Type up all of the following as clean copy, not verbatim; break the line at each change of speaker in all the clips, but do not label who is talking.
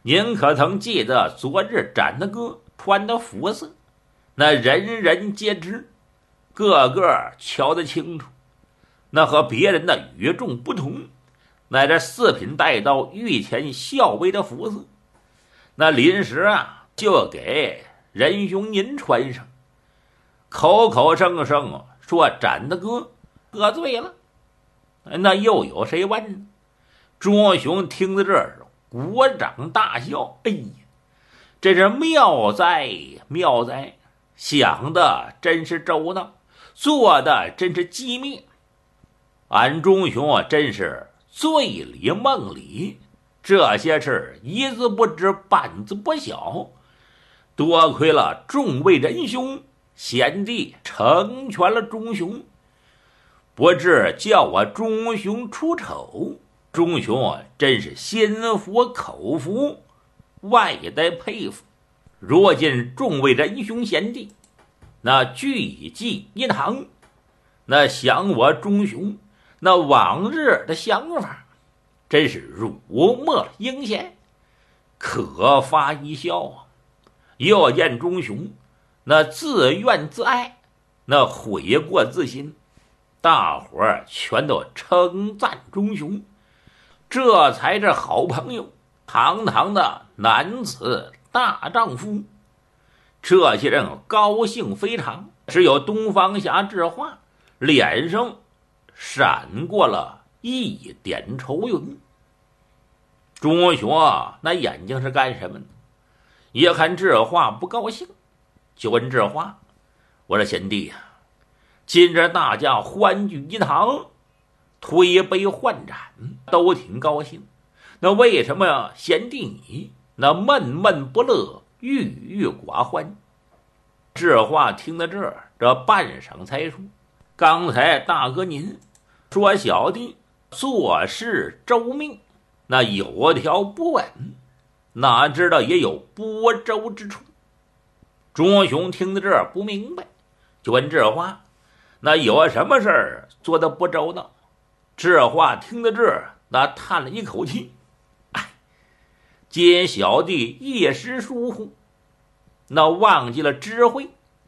您可曾记得昨日展的哥穿的服饰？那人人皆知，个个瞧得清楚。那和别人的与众不同，乃这四品带刀御前校尉的服饰。那临时就给仁兄您穿上，口口声声说展的哥喝醉了。那又有谁问呢？钟雄听到这儿鼓掌大笑，哎呀，这是妙哉妙哉，想的真是周到，做的真是机密。俺钟雄真是醉里梦里，这些事一字不知半字不晓，多亏了众位仁兄贤弟成全了钟雄，不知叫我钟雄出丑。钟雄真是心服口服，外带佩服。如今众位仁兄贤弟那聚集一堂，那想我钟雄那往日的想法，真是如墨应现，可发一笑啊！又见钟雄那自怨自艾，那悔过自新，大伙儿全都称赞钟雄，这才是好朋友，堂堂的男子大丈夫。这些人高兴非常，只有东方侠智化脸上闪过了一点愁云。钟雄那眼睛是干什么呢？一看智化不高兴，就问智化：“我说贤弟呀，今日大家欢聚一堂，推杯换盏，都挺高兴，那为什么贤弟你那闷闷不乐，郁郁寡欢？”智化听到这儿，这半晌才说：“刚才大哥您说小弟做事周密，那有条不紊，哪知道也有不周之处。”钟雄听到这儿不明白，就问智化：“那有什么事儿做得不周到？”智化听到这儿，那叹了一口气：“哎，今小弟一时疏忽，那忘记了知会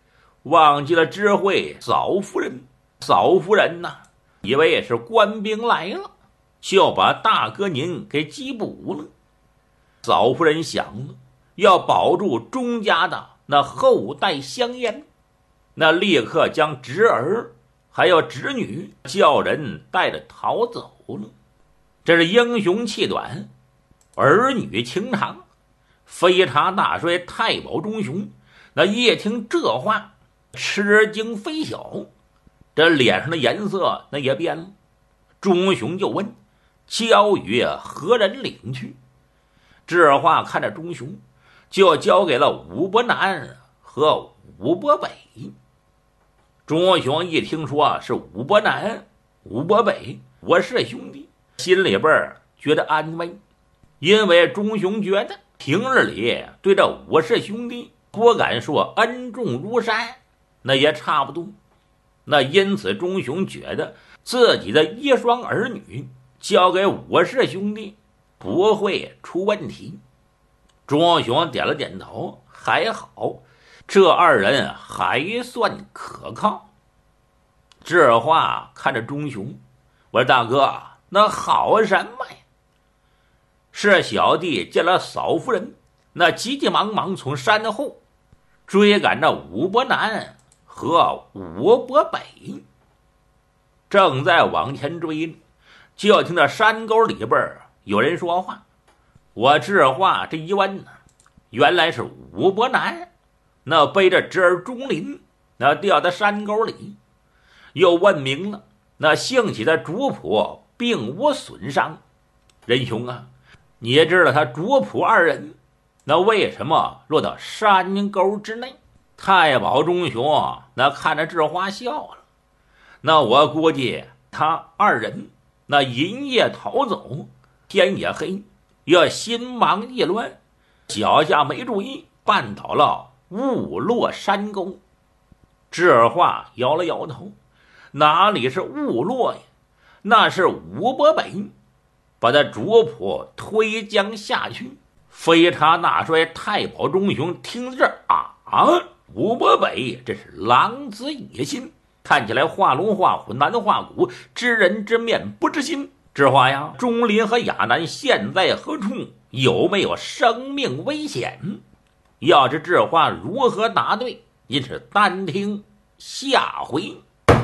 嫂夫人。嫂夫人以为是官兵来了，就把大哥您给缉捕了。嫂夫人想了，要保住钟家的那后代香烟，那立刻将侄儿还有侄女叫人带着逃走了。这是英雄气短，儿女情长。飞茶大帅太保钟雄那一听这话，吃惊非小，这脸上的颜色那也变了。钟雄就问：“交与何人领去？”智化看着钟雄，就交给了武伯南和武伯北。钟雄一听说是武伯南、武伯北我是兄弟，心里边觉得安慰，因为钟雄觉得平日里对这武氏兄弟不敢说恩重如山，那也差不多。那因此钟雄觉得自己的一双儿女交给武氏兄弟不会出问题。钟雄点了点头，还好，这二人还算可靠。智化看着钟雄，我说大哥，那好什么呀？是小弟见了嫂夫人，那急急忙忙从山后追赶着武伯南和武伯北，正在往前追，就听到山沟里边有人说话。我智化这一问呢，原来是武伯南那背着侄儿钟林那掉在山沟里，又问明了那幸喜的主仆并无损伤。仁兄啊，你也知道他主仆二人那为什么落到山沟之内？太保钟雄那看着智化笑了，那我估计他二人那银夜逃走，天也黑，要心忙意乱，脚下没注意，绊倒了误落山沟。智化摇了摇头，哪里是误落呀？那是武伯北把他主仆推将下去， 飞叉大帅太保钟雄听着吴伯北这是狼子野心，看起来画龙画虎难画骨，知人知面不知心。知话呀，钟林和亚楠现在何处？有没有生命危险？要知这话如何答对，因是单听下回。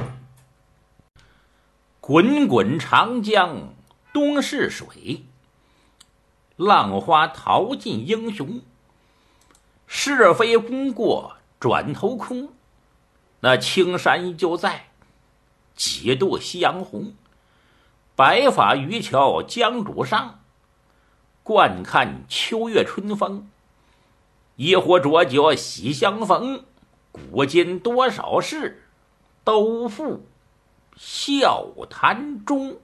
滚滚长江东逝水，浪花淘尽英雄。是非功过转头空，那青山就在，几度夕阳红。白发渔樵江渚上，惯看秋月春风。一壶浊酒喜相逢，古今多少事，都付笑谈中。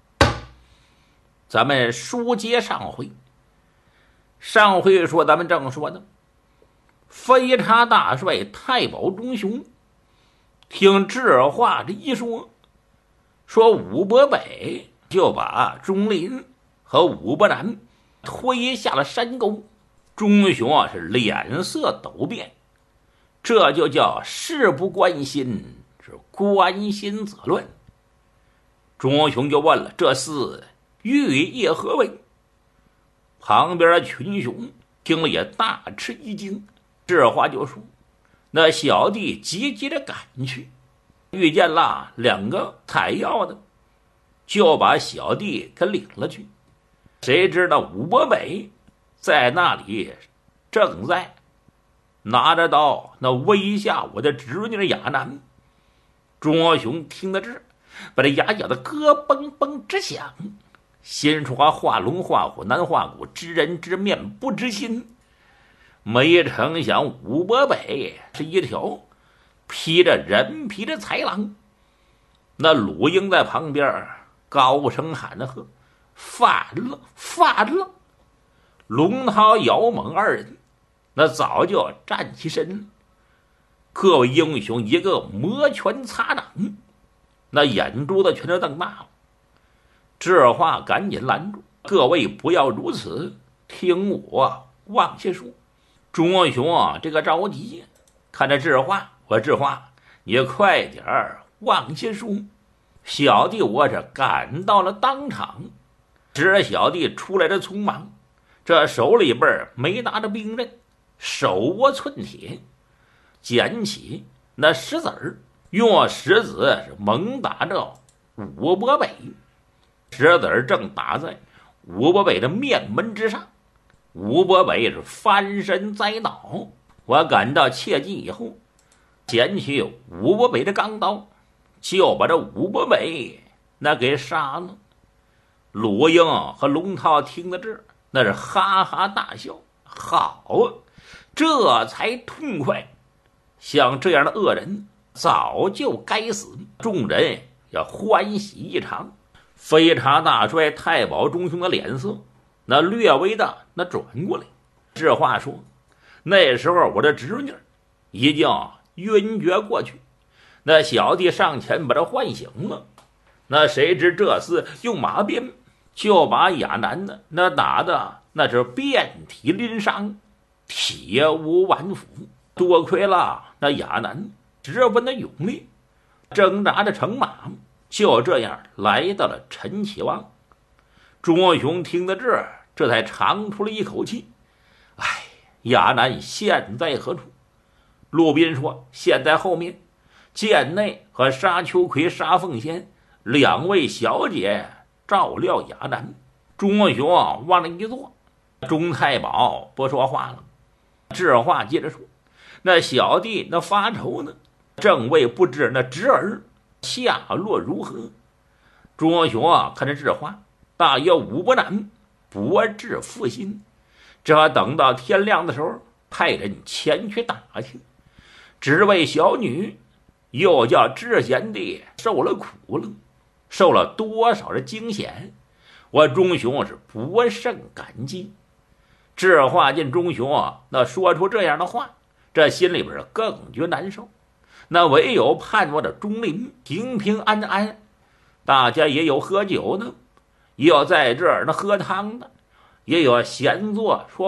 咱们书接上回，上回说咱们正说的，飞叉大帅太保钟雄听这话这一说，说武伯北就把钟林和武伯南推下了山沟。钟雄是脸色陡变，这就叫事不关心，是关心则乱。钟雄就问了，这厮寓意何为？旁边的群雄听了也大吃一惊，这话就说，那小弟急急的赶去，遇见了两个采药的，就把小弟给领了去。谁知道武伯北在那里正在拿着刀那威吓我的侄女亚楠。钟雄听得这，把这牙咬得咯嘣嘣直响，心说画龙画虎难画骨，知人知面不知心。没成想武伯北是一条披着人皮的豺狼。那鲁英在旁边高声喊着喝，反了反了！龙涛姚猛二人那早就站起身，各位英雄一个摩拳擦掌，那眼珠子全都瞪大了。这话赶紧拦住，各位不要如此，听我往下说。钟雄这个着急，看着这话，我这话你快点往下说。小弟我这赶到了当场，只小弟出来的匆忙，这手里边没拿着兵刃，手握寸铁，捡起那石子儿，用石子是猛打着武伯北。石子儿正打在武伯北的面门之上，武伯北是翻身栽倒。我赶到切近以后，捡起武伯北的钢刀，就把这武伯北那给杀了。鲁英和龙涛听到这儿，那是哈哈大笑，好，这才痛快。像这样的恶人早就该死，众人要欢喜异常。飞叉大帅太保钟雄的脸色那略微的那转过来。这话说，那时候我的侄女已经晕厥过去，那小弟上前把他唤醒了。那谁知这厮用马鞭就把亚楠的那打的那是遍体鳞伤，铁无完肤。多亏了那亚楠十分的勇烈，挣扎着乘马，就这样来到了陈启王。钟雄听到这才长出了一口气。哎，亚楠现在何处？陆斌说，现在后面，剑内和沙秋葵、沙凤仙两位小姐照料亚楠。钟雄往那一坐，钟太保不说话了。这话接着说，那小弟那发愁呢，正为不知那侄儿下落如何。钟雄看着这话，大约武伯南博智负心，这等到天亮的时候，派人前去打听，只为小女又叫智贤弟受了苦了，受了多少的惊险，我钟雄是不胜感激。这话见钟雄那说出这样的话，这心里边更觉难受。那唯有盼望着钟林平平安安，大家也有喝酒的，也有在这儿那喝汤的，也有闲坐说